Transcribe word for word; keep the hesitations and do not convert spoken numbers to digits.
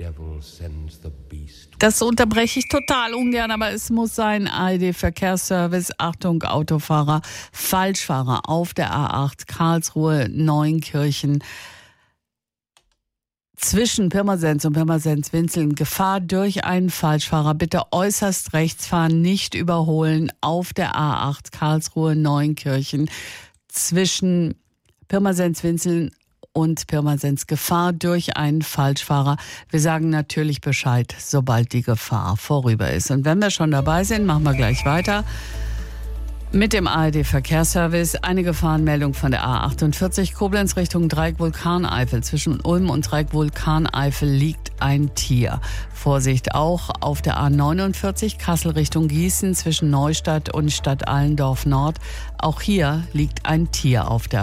Das unterbreche ich total ungern, aber es muss sein. A R D-Verkehrsservice, Achtung Autofahrer, Falschfahrer auf der A acht, Karlsruhe, Neunkirchen. Zwischen Pirmasens und Pirmasens-Winzeln Gefahr durch einen Falschfahrer. Bitte äußerst rechts fahren, nicht überholen auf der A acht, Karlsruhe, Neunkirchen. Zwischen Pirmasens-Winzeln und Pirmasens Gefahr durch einen Falschfahrer. Wir sagen natürlich Bescheid, sobald die Gefahr vorüber ist. Und wenn wir schon dabei sind, machen wir gleich weiter mit dem A R D-Verkehrsservice. Eine Gefahrenmeldung von der A achtundvierzig Koblenz Richtung Dreieck Vulkaneifel. Zwischen Ulm und Dreieck Vulkaneifel liegt ein Tier. Vorsicht auch auf der A neunundvierzig Kassel Richtung Gießen zwischen Neustadt und Stadt Allendorf Nord. Auch hier liegt ein Tier auf der